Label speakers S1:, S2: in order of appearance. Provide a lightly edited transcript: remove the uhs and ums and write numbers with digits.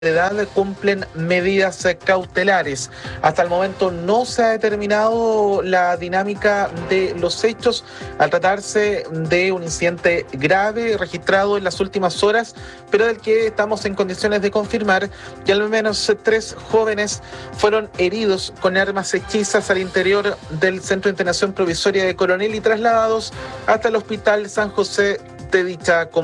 S1: edad cumplen medidas cautelares. Hasta el momento no se ha determinado la dinámica de los hechos al tratarse de un incidente grave registrado en las últimas horas, pero del que estamos en condiciones de confirmar que al menos 3 jóvenes fueron heridos con armas hechizas al interior del Centro de Internación Provisoria de Coronel y trasladados hasta el Hospital San José de dicha comunidad.